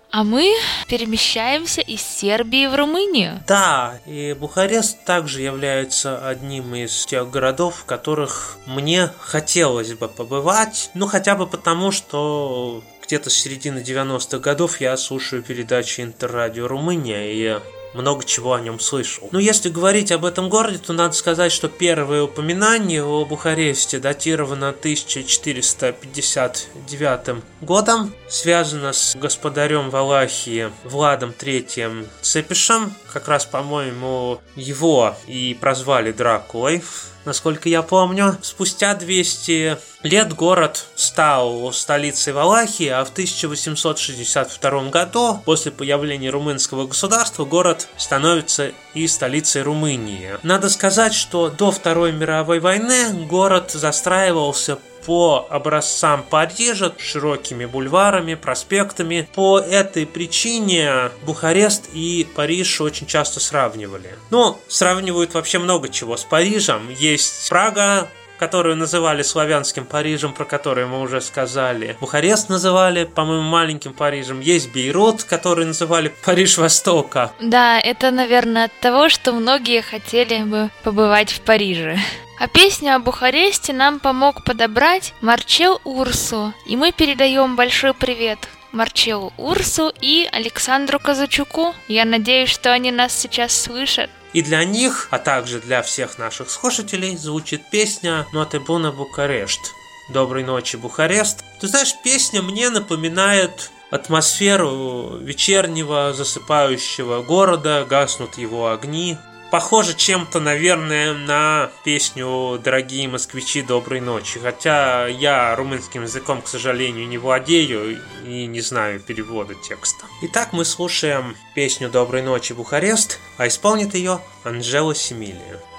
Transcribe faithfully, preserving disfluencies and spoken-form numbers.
А мы перемещаемся из Сербии в Румынию. Да, и Бухарест также является одним из тех городов, в которых мне хотелось бы побывать. Ну, хотя бы потому, что где-то с середины девяностых годов я слушаю передачи Интеррадио Румыния, и много чего о нем слышал. Но если говорить об этом городе, то надо сказать, что первое упоминание о Бухаресте датировано тысяча четыреста пятьдесят девятым годом, связано с господарем Валахии Владом третьим Цепишем. Как раз, по-моему, его и прозвали Дракулой, насколько я помню. Спустя двести лет город стал столицей Валахии, а в тысяча восемьсот шестьдесят втором году, после появления румынского государства, город становится и столицей Румынии. Надо сказать, что до Второй мировой войны город застраивался по образцам Парижа, широкими бульварами, проспектами. По этой причине Бухарест и Париж очень часто сравнивали. Ну, сравнивают вообще много чего с Парижем. Есть Прага, которую называли славянским Парижем, про который мы уже сказали. Бухарест называли, по-моему, маленьким Парижем. Есть Бейрут, который называли Париж Востока. Да, это, наверное, от того, что многие хотели бы побывать в Париже. А песню о Бухаресте нам помог подобрать Марчел Урсу. И мы передаем большой привет Марчелу Урсу и Александру Казачуку. Я надеюсь, что они нас сейчас слышат. И для них, а также для всех наших слушателей, звучит песня «Ноте буна Бухарест». «Доброй ночи, Бухарест». Ты знаешь, песня мне напоминает атмосферу вечернего засыпающего города, гаснут его огни. Похоже чем-то, наверное, на песню «Дорогие москвичи, доброй ночи». Хотя я румынским языком, к сожалению, не владею и не знаю перевода текста. Итак, мы слушаем песню «Доброй ночи, Бухарест», а исполнит ее Анжела Семилия.